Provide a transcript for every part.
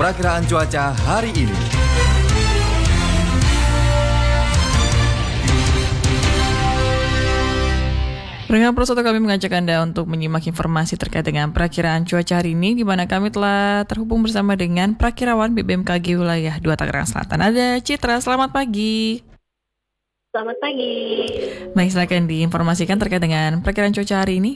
Perakiraan cuaca hari ini. Pendengar Pro 1, kami mengajak Anda untuk menyimak informasi terkait dengan perakiraan cuaca hari ini, di mana kami telah terhubung bersama dengan Prakirawan BBMKG Wilayah 2 Tangerang Selatan. Ada Citra, selamat pagi. Selamat pagi. Baik, silakan diinformasikan terkait dengan perakiraan cuaca hari ini.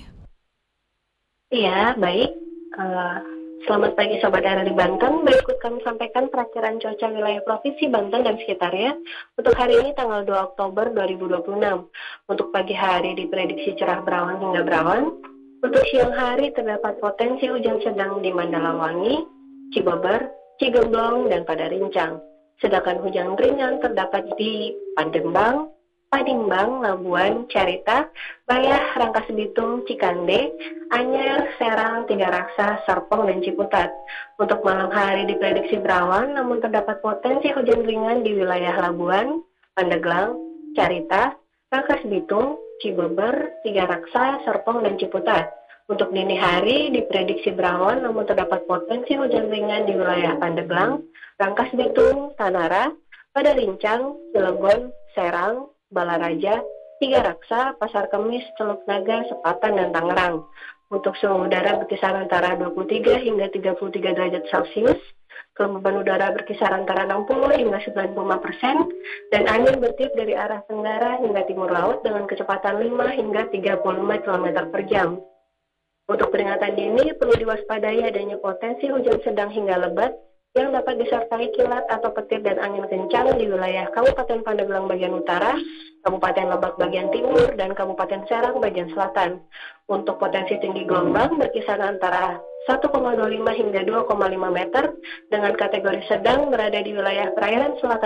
Iya, baik. Selamat pagi Sobat Daerah di Banten. Berikut kami sampaikan perakiraan cuaca wilayah Provinsi Banten dan sekitarnya untuk hari ini tanggal 2 Oktober 2026. Untuk pagi hari diprediksi cerah berawan hingga berawan. Untuk siang hari terdapat potensi hujan sedang di Mandalawangi, Cibober, Cigemblong, dan pada Rincang. Sedangkan hujan ringan terdapat di Padembang, Padimbang, Labuan, Carita, Bayah, Rangkas Bitung, Cikande, Anyer, Serang, Tiga Raksa, Serpong, dan Ciputat. Untuk malam hari diprediksi berawan, namun terdapat potensi hujan ringan di wilayah Labuan, Pandeglang, Carita, Rangkas Bitung, Cibeber, Tiga Raksa, Serpong, dan Ciputat. Untuk dini hari diprediksi berawan, namun terdapat potensi hujan ringan di wilayah Pandeglang, Rangkas Bitung, Tanara, pada Rincang, Cilegon, Serang, Balaraja, Tiga Raksa, Pasar Kemis, Teluk Naga, Sepatan, dan Tangerang. Untuk suhu udara berkisar antara 23 hingga 33 derajat Celcius, kelembaban udara berkisar antara 60 hingga 95%, dan angin bertiup dari arah tenggara hingga timur laut dengan kecepatan 5 hingga 35 km per jam. Untuk peringatan dini, perlu diwaspadai adanya potensi hujan sedang hingga lebat yang dapat disertai kilat atau petir dan angin kencang di wilayah Kabupaten Pandeglang bagian utara, Kabupaten Lebak bagian timur, dan Kabupaten Serang bagian selatan. Untuk potensi tinggi gelombang berkisar antara 1,25 hingga 2,5 meter dengan kategori sedang berada di wilayah perairan selatan